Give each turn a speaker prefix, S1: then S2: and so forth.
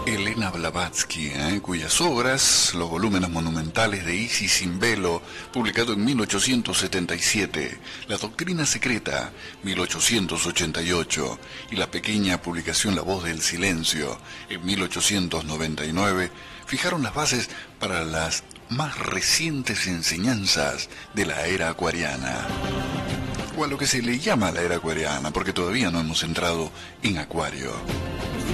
S1: Elena Blavatsky, cuyas obras, los volúmenes monumentales de Isis sin velo, publicado en 1877, La doctrina secreta, 1888, y la pequeña publicación La voz del silencio, en 1899, fijaron las bases para las más recientes enseñanzas de la era acuariana, o a lo que se le llama la era acuariana, porque todavía no hemos entrado en Acuario.